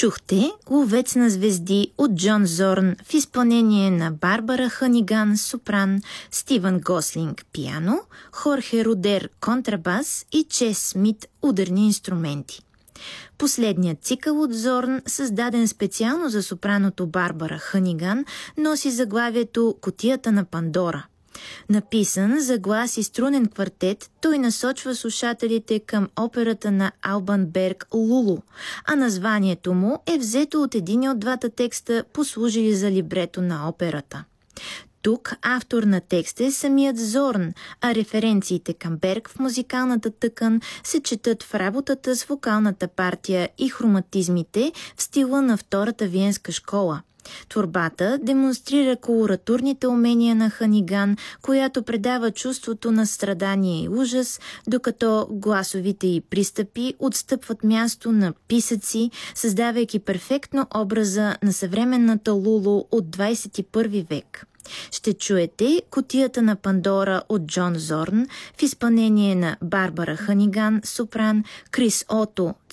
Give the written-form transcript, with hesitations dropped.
Чухте "Ловец на звезди" от Джон Зорн в изпълнение на Барбара Ханиган сопран, Стивън Гослинг пиано, Хорхе Родер контрабас и Чес Смит ударни инструменти. Последният цикъл от Зорн, създаден специално за сопраното Барбара Ханиган, носи заглавието "Кутията на Пандора". Написан за глас и струнен квартет, той насочва слушателите към операта на Албан Берг "Лулу", а названието му е взето от един от двата текста, послужили за либрето на операта. Тук автор на текста е самият Зорн, а референциите към Берг в музикалната тъкан се четат в работата с вокалната партия и хроматизмите в стила на Втората виенска школа. Творбата демонстрира колоратурните умения на Ханиган, която предава чувството на страдание и ужас, докато гласовите й пристъпи отстъпват място на писъци, създавайки перфектно образа на съвременната Лулу от 21 век. Ще чуете "Кутията на Пандора" от Джон Зорн в изпълнение на Барбара Ханиган сопран, Крис Ото